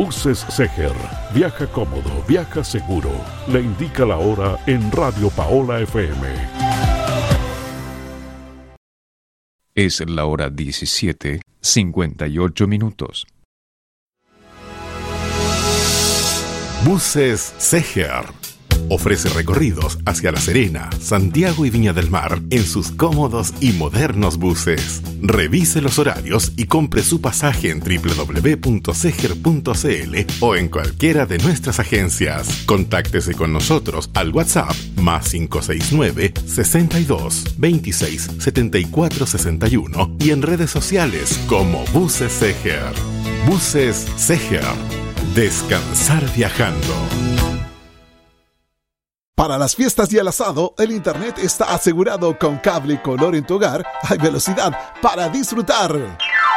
Buses Seger. Viaja cómodo, viaja seguro. Le indica la hora en Radio Paola FM. Es la hora 17:58. Buses Seger. Ofrece recorridos hacia La Serena, Santiago y Viña del Mar en sus cómodos y modernos buses. Revise los horarios y compre su pasaje en www.seger.cl o en cualquiera de nuestras agencias. Contáctese con nosotros al WhatsApp +569 62 26 74 61 y en redes sociales como Buses Seger. Buses Seger. Descansar viajando. Para las fiestas y el asado, el internet está asegurado con Cable y Color en tu hogar. Hay velocidad para disfrutar.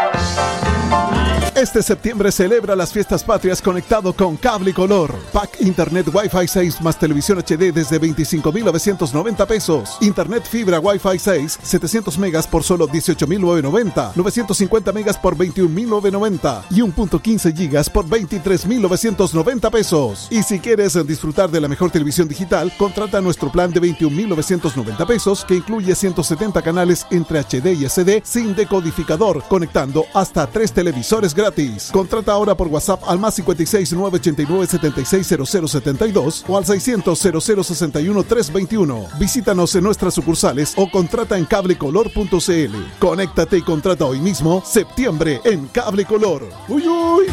Este septiembre celebra las fiestas patrias conectado con Cable y Color. Pack Internet Wi-Fi 6 más televisión HD desde 25.990 pesos. Internet fibra Wi-Fi 6, 700 megas por solo 18.990. 950 megas por 21.990. Y 1.15 gigas por 23.990 pesos. Y si quieres disfrutar de la mejor televisión digital, contrata nuestro plan de 21.990 pesos que incluye 170 canales entre HD y SD sin decodificador, conectando hasta 3 televisores gratis. Contrata ahora por WhatsApp al +56 989 76 0072 o al 600 0061 321. Visítanos en nuestras sucursales o contrata en cablecolor.cl. Conéctate y contrata hoy mismo, septiembre en Cable Color. ¡Uy, uy!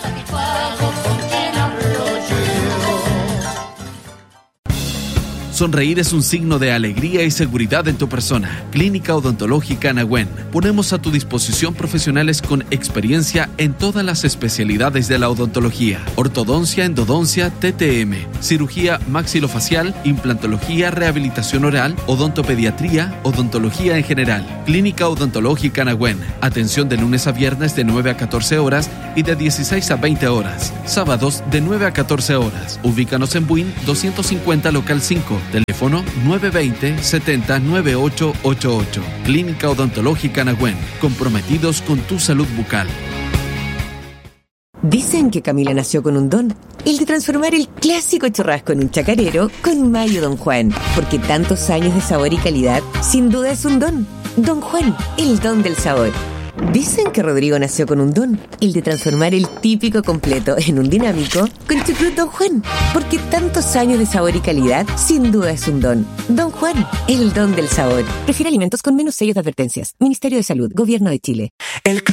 Sonreír es un signo de alegría y seguridad en tu persona. Clínica Odontológica Nahuen. Ponemos a tu disposición profesionales con experiencia en todas las especialidades de la odontología. Ortodoncia, endodoncia, TTM, cirugía maxilofacial, implantología, rehabilitación oral, odontopediatría, odontología en general. Clínica Odontológica Nahuen. Atención de lunes a viernes de 9 a 14 horas y de 16 a 20 horas. Sábados de 9 a 14 horas. Ubícanos en Buin 250 local 5. Teléfono 920-70-9888. Clínica Odontológica Nahuen. Comprometidos con tu salud bucal. Dicen que Camila nació con un don, el de transformar el clásico churrasco en un chacarero con mayo Don Juan. Porque tantos años de sabor y calidad, sin duda es un don. Don Juan, el don del sabor. Dicen que Rodrigo nació con un don, el de transformar el típico completo en un dinámico con Chucrut Don Juan. Porque tantos años de sabor y calidad, sin duda es un don. Don Juan, el don del sabor. Prefiere alimentos con menos sellos de advertencias. Ministerio de Salud, Gobierno de Chile.